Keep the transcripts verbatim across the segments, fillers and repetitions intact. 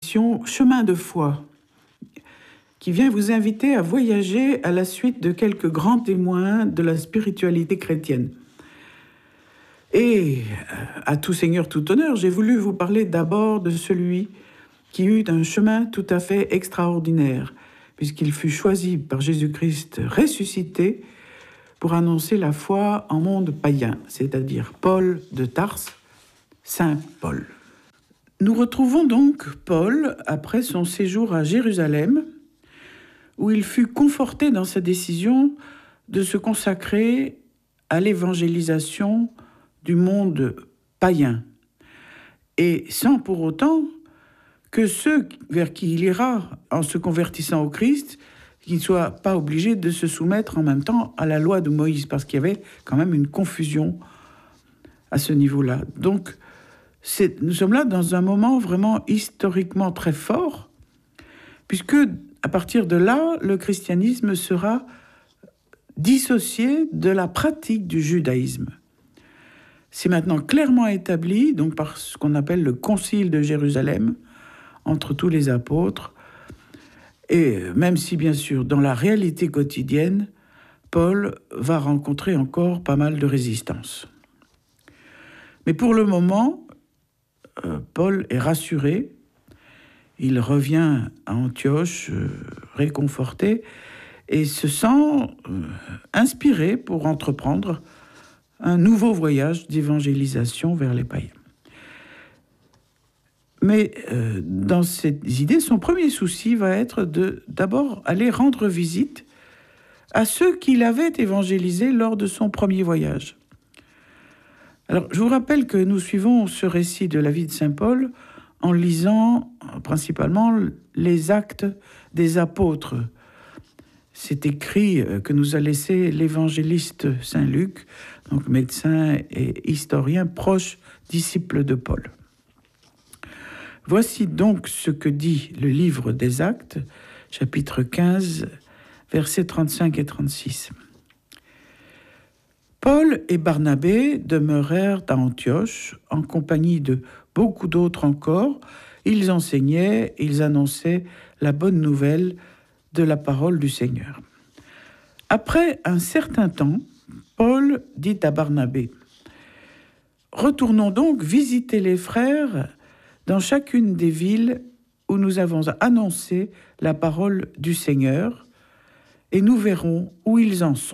émission Chemin de foi, qui vient vous inviter à voyager à la suite de quelques grands témoins de la spiritualité chrétienne. Et à tout seigneur, tout honneur, j'ai voulu vous parler d'abord de celui qui eut un chemin tout à fait extraordinaire, puisqu'il fut choisi par Jésus-Christ ressuscité pour annoncer la foi en monde païen, c'est-à-dire Paul de Tarse, Saint Paul. Nous retrouvons donc Paul après son séjour à Jérusalem, où il fut conforté dans sa décision de se consacrer à l'évangélisation du monde païen, et sans pour autant que ceux vers qui il ira en se convertissant au Christ, qu'ils ne soient pas obligés de se soumettre en même temps à la loi de Moïse, parce qu'il y avait quand même une confusion à ce niveau-là. Donc, c'est, nous sommes là dans un moment vraiment historiquement très fort, puisque à partir de là, le christianisme sera dissocié de la pratique du judaïsme. C'est maintenant clairement établi, donc par ce qu'on appelle le concile de Jérusalem, entre tous les apôtres, et même si, bien sûr, dans la réalité quotidienne, Paul va rencontrer encore pas mal de résistance. Mais pour le moment, euh, Paul est rassuré. Il revient à Antioche euh, réconforté et se sent euh, inspiré pour entreprendre un nouveau voyage d'évangélisation vers les païens. Mais euh, dans ces idées, son premier souci va être de d'abord aller rendre visite à ceux qu'il avait évangélisés lors de son premier voyage. Alors, je vous rappelle que nous suivons ce récit de la vie de Saint Paul en lisant principalement les actes des apôtres. C'est écrit que nous a laissé l'évangéliste Saint Luc, donc médecin et historien proche disciple de Paul. Voici donc ce que dit le livre des Actes, chapitre quinze, versets trente-cinq et trente-six. Paul et Barnabé demeurèrent à Antioche en compagnie de beaucoup d'autres encore. Ils enseignaient, ils annonçaient la bonne nouvelle de la parole du Seigneur. Après un certain temps, Paul dit à Barnabé : « Retournons donc visiter les frères dans chacune des villes où nous avons annoncé la parole du Seigneur, et nous verrons où ils en sont. »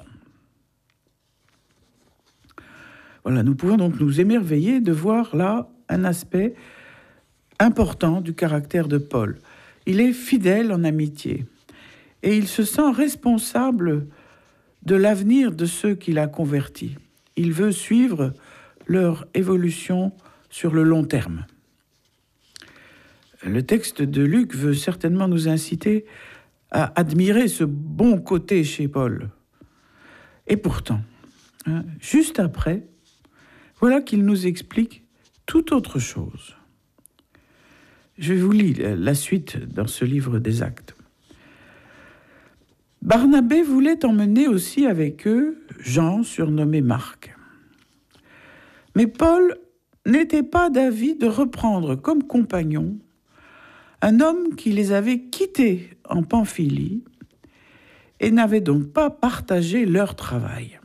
Voilà, nous pouvons donc nous émerveiller de voir là un aspect important du caractère de Paul. Il est fidèle en amitié et il se sent responsable de l'avenir de ceux qu'il a convertis. Il veut suivre leur évolution sur le long terme. Le texte de Luc veut certainement nous inciter à admirer ce bon côté chez Paul. Et pourtant, hein, juste après, voilà qu'il nous explique tout autre chose. Je vous lis la suite dans ce livre des Actes. Barnabé voulait emmener aussi avec eux Jean, surnommé Marc. Mais Paul n'était pas d'avis de reprendre comme compagnon un homme qui les avait quittés en Pamphylie et n'avait donc pas partagé leur travail.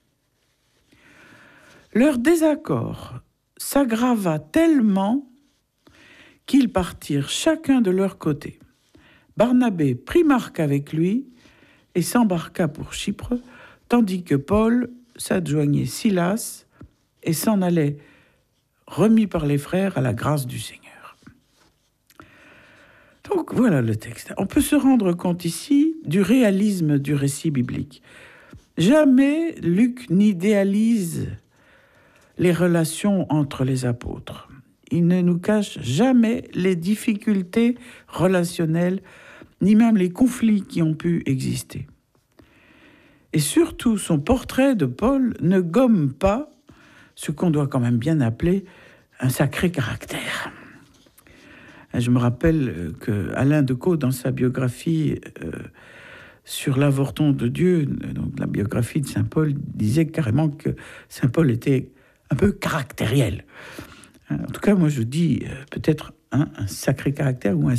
Leur désaccord s'aggrava tellement qu'ils partirent chacun de leur côté. Barnabé prit Marc avec lui et s'embarqua pour Chypre, tandis que Paul s'adjoignait Silas et s'en allait, remis par les frères à la grâce du Seigneur. Donc voilà le texte. On peut se rendre compte ici du réalisme du récit biblique. Jamais Luc n'idéalise les relations entre les apôtres. Il ne nous cache jamais les difficultés relationnelles, ni même les conflits qui ont pu exister. Et surtout, son portrait de Paul ne gomme pas ce qu'on doit quand même bien appeler un sacré caractère. Je me rappelle que Alain Decaux, dans sa biographie euh, sur l'avorton de Dieu, donc la biographie de Saint Paul, disait carrément que Saint Paul était un peu caractériel. En tout cas, moi je dis euh, peut-être hein, un sacré caractère ou un